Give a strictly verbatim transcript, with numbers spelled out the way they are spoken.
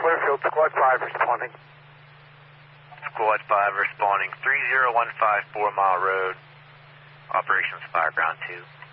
Clearfield, Squad five responding. Squad five responding, three zero one five, four Mile Road. Operations Fire Ground two.